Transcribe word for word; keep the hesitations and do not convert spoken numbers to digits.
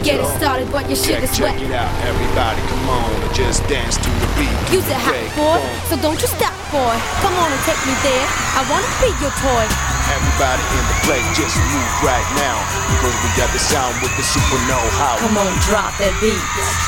Get it started, but your shit check, is check wet. it out, everybody, come on and just dance to the beat. Use it hot, boy, so don't you stop, boy. Come on and take me there. I wanna be your toy. Everybody in the place, just move right now, because we got the sound with the super know-how. Come on, drop that beat.